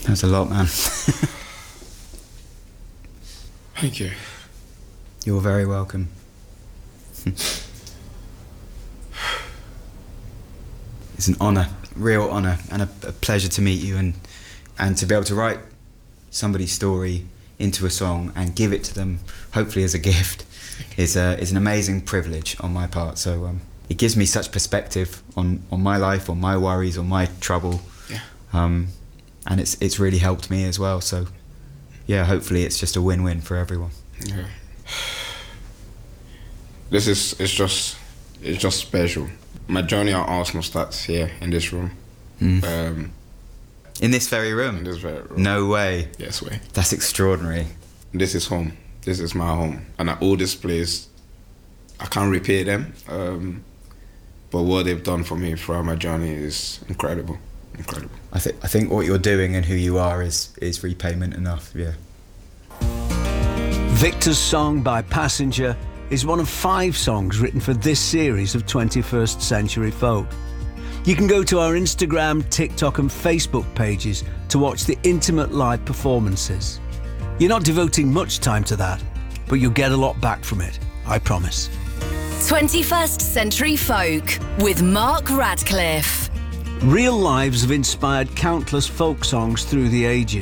That's a lot, man. Thank you. You're very welcome. It's an honour, real honour, and a pleasure to meet you, and to be able to write somebody's story into a song and give it to them, hopefully as a gift, is an amazing privilege on my part. So it gives me such perspective on my life, on my worries, on my trouble, and it's really helped me as well. So yeah, hopefully it's just a win-win for everyone. Yeah. It's just special. My journey at Arsenal starts here in this room. In this very room? In this very room. No way. Yes way. That's extraordinary. This is home. This is my home. And at all this place, I can't repay them. But what they've done for me throughout my journey is incredible. Incredible. I think what you're doing and who you are is repayment enough, yeah. Victor's song by Passenger is one of 5 songs written for this series of 21st Century Folk. You can go to our Instagram, TikTok and Facebook pages to watch the intimate live performances. You're not devoting much time to that, but you'll get a lot back from it, I promise. 21st Century Folk with Mark Radcliffe. Real lives have inspired countless folk songs through the ages.